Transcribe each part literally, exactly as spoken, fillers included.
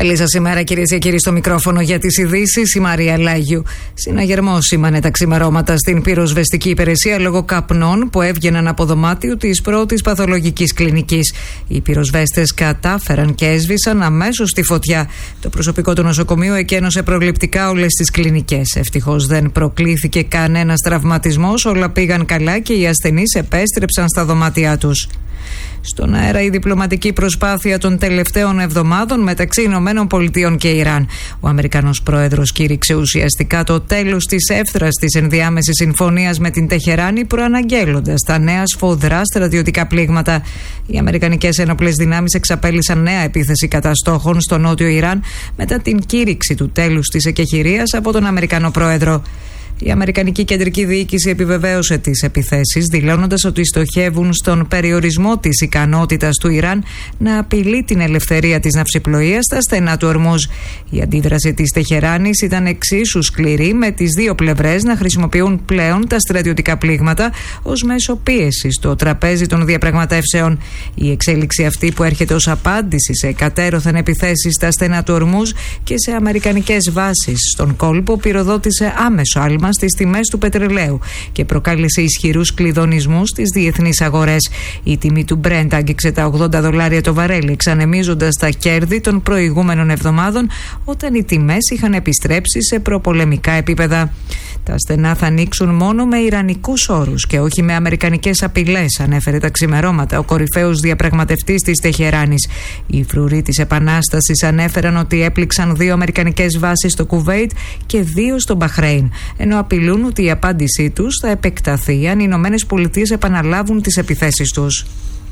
Καλή σας ημέρα, κυρίες και κύριοι, στο μικρόφωνο για τις ειδήσεις, η Μαρία Λάγιου. Συναγερμός σήμανε τα ξημερώματα στην πυροσβεστική υπηρεσία λόγω καπνών που έβγαιναν από δωμάτιο της πρώτης παθολογικής κλινικής. Οι πυροσβέστες κατάφεραν και έσβησαν αμέσως τη φωτιά. Το προσωπικό του νοσοκομείου εκένωσε προληπτικά όλες τις κλινικές. Ευτυχώς δεν προκλήθηκε κανένας τραυματισμός, όλα πήγαν καλά και οι ασθενείς επέστρεψαν στα δωμάτια τους. Στον αέρα η διπλωματική προσπάθεια των τελευταίων εβδομάδων μεταξύ Ηνωμένων Πολιτειών και Ιράν. Ο Αμερικανός πρόεδρος κήρυξε ουσιαστικά το τέλος της εύθραστης ενδιάμεσης συμφωνίας με την Τεχεράνη, προαναγγέλλοντας τα νέα σφοδρά στρατιωτικά πλήγματα. Οι αμερικανικές ένοπλες δυνάμεις εξαπέλυσαν νέα επίθεση κατά στόχων στο νότιο Ιράν μετά την κήρυξη του τέλους της εκεχηρίας από τον Αμερικανό πρόεδρο. Η Αμερικανική Κεντρική Διοίκηση επιβεβαίωσε τις επιθέσεις, δηλώνοντας ότι στοχεύουν στον περιορισμό της ικανότητας του Ιράν να απειλεί την ελευθερία της ναυσιπλοείας στα στενά του Ορμούζ. Η αντίδραση της Τεχεράνης ήταν εξίσου σκληρή, με τις δύο πλευρές να χρησιμοποιούν πλέον τα στρατιωτικά πλήγματα ως μέσο πίεσης στο τραπέζι των διαπραγματεύσεων. Η εξέλιξη αυτή, που έρχεται ως απάντηση σε κατέρωθεν επιθέσεις στα στενά του Ορμούζ και σε αμερικανικές βάσεις στον κόλπο, πυροδότησε άμεσο άλμα στις τιμές του πετρελαίου και προκάλεσε ισχυρούς κλειδονισμούς στις διεθνείς αγορές. Η τιμή του Brent άγγιξε τα ογδόντα δολάρια το βαρέλι, εξανεμίζοντας τα κέρδη των προηγούμενων εβδομάδων, όταν οι τιμές είχαν επιστρέψει σε προπολεμικά επίπεδα. Τα στενά θα ανοίξουν μόνο με ιρανικούς όρους και όχι με αμερικανικές απειλές, ανέφερε τα ξημερώματα ο κορυφαίος διαπραγματευτής της Τεχεράνης. Οι φρουροί της Επανάστασης ανέφεραν ότι έπληξαν δύο αμερικανικές βάσεις στο Κουβέιτ και δύο στο Μπαχρέιν, ενώ απειλούν ότι η απάντησή τους θα επεκταθεί αν οι Ηνωμένες Πολιτείες επαναλάβουν τις επιθέσεις τους.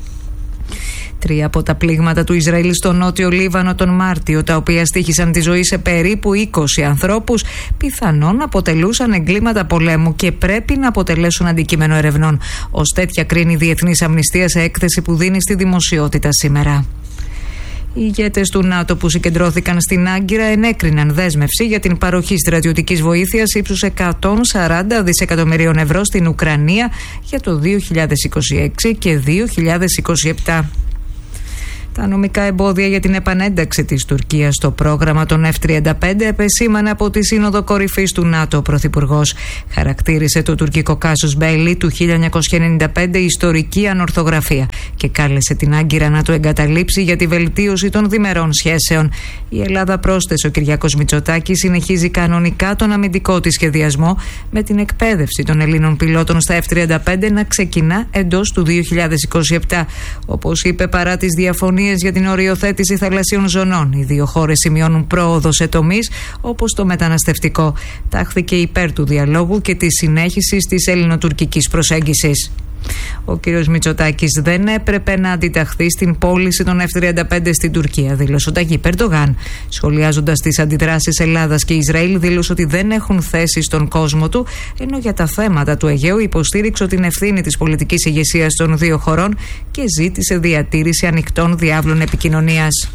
Τρία από τα πλήγματα του Ισραήλ στο νότιο Λίβανο τον Μάρτιο, τα οποία στοίχησαν τη ζωή σε περίπου είκοσι ανθρώπους, πιθανόν αποτελούσαν εγκλήματα πολέμου και πρέπει να αποτελέσουν αντικείμενο ερευνών. Ως τέτοια κρίνει η Διεθνής Αμνηστία σε έκθεση που δίνει στη δημοσιότητα σήμερα. Οι ηγέτες του ΝΑΤΟ που συγκεντρώθηκαν στην Άγκυρα ενέκριναν δέσμευση για την παροχή στρατιωτικής βοήθειας ύψους εκατόν σαράντα δισεκατομμυρίων ευρώ στην Ουκρανία για το δύο χιλιάδες είκοσι έξι και δύο χιλιάδες είκοσι επτά. Τα νομικά εμπόδια για την επανένταξη της Τουρκίας στο πρόγραμμα των εφ τριάντα πέντε επεσήμανε από τη Σύνοδο Κορυφής του ΝΑΤΟ. Ο Πρωθυπουργός χαρακτήρισε το τουρκικό κάσους Μπέιλι του χίλια εννιακόσια ενενήντα πέντε ιστορική ανορθογραφία και κάλεσε την Άγκυρα να το εγκαταλείψει για τη βελτίωση των διμερών σχέσεων. Η Ελλάδα, πρόσθεσε ο Κυριάκος Μητσοτάκης, συνεχίζει κανονικά τον αμυντικό της σχεδιασμό, με την εκπαίδευση των Ελλήνων πιλότων στα εφ τριάντα πέντε να ξεκινά εντός του δύο χιλιάδες είκοσι επτά. Όπως είπε, παρά τις διαφωνίες για την οριοθέτηση θαλασσίων ζωνών, οι δύο χώρες σημειώνουν πρόοδο σε τομείς όπως το μεταναστευτικό. Τάχθηκε υπέρ του διαλόγου και της συνέχισης της ελληνοτουρκικής προσέγγισης. Ο κ. Μητσοτάκης δεν έπρεπε να αντιταχθεί στην πώληση των εφ τριάντα πέντε στην Τουρκία, δήλωσε ο Ταγίπ Ερντογάν. Σχολιάζοντας τις αντιδράσεις Ελλάδας και Ισραήλ, δήλωσε ότι δεν έχουν θέση στον κόσμο του, ενώ για τα θέματα του Αιγαίου υποστήριξε την ευθύνη της πολιτικής ηγεσίας των δύο χωρών και ζήτησε διατήρηση ανοιχτών διάβλων επικοινωνίας.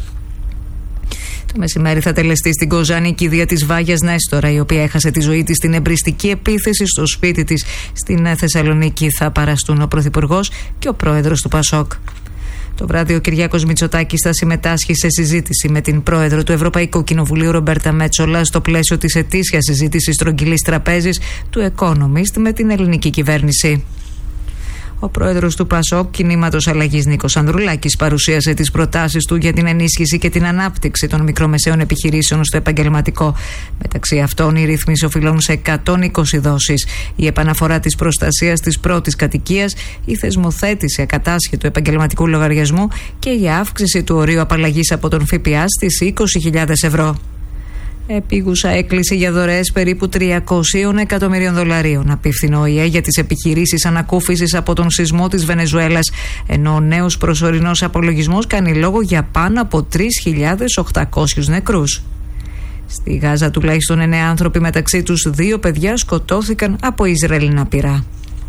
Το μεσημέρι θα τελεστεί στην Κοζάνη η κηδεία της Βάγιας Νέστορα, η οποία έχασε τη ζωή της στην εμπριστική επίθεση στο σπίτι της στην Θεσσαλονίκη. Θα παραστούν ο Πρωθυπουργός και ο Πρόεδρος του Πασόκ. Το βράδυ ο Κυριάκος Μητσοτάκης θα συμμετάσχει σε συζήτηση με την Πρόεδρο του Ευρωπαϊκού Κοινοβουλίου Ρομπέρτα Μέτσολα στο πλαίσιο της ετήσιας συζήτησης στρογγυλής τραπέζης του Economist με την ελληνική κυβέρνηση. Ο πρόεδρος του Πασόκ, Κινήματος Αλλαγής, Νίκος Ανδρουλάκης, παρουσίασε τις προτάσεις του για την ενίσχυση και την ανάπτυξη των μικρομεσαίων επιχειρήσεων στο επαγγελματικό. Μεταξύ αυτών, οι ρύθμιση οφειλών σε εκατόν είκοσι δόσεις, η επαναφορά της προστασίας της πρώτης κατοικίας, η θεσμοθέτηση ακατάσχετου επαγγελματικού λογαριασμού και η αύξηση του ορίου απαλλαγής από τον ΦΠΑ στις είκοσι χιλιάδες ευρώ. Επίγουσα έκκληση για δωρεές περίπου τριακόσια εκατομμυρίων δολαρίων απίφθηνε ο ΙΕ για τις επιχειρήσεις ανακούφισης από τον σεισμό της Βενεζουέλας, ενώ ο νέος προσωρινός απολογισμός κάνει λόγο για πάνω από τρεις χιλιάδες οκτακόσιους νεκρούς. Στη Γάζα τουλάχιστον εννέα άνθρωποι, μεταξύ τους δύο παιδιά, σκοτώθηκαν από Ισραηλινά πυρά.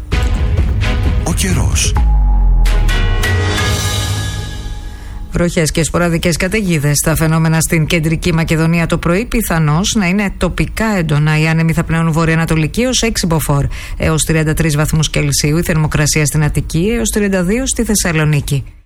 Ο καιρός. Βροχές και σποραδικές καταιγίδες. Τα φαινόμενα στην κεντρική Μακεδονία το πρωί πιθανώς να είναι τοπικά έντονα. Οι άνεμοι θα πνέουν βορειοανατολική έως έξι μποφόρ έως τριάντα τρεις βαθμούς Κελσίου. Η θερμοκρασία στην Αττική έως τριάντα δύο στη Θεσσαλονίκη.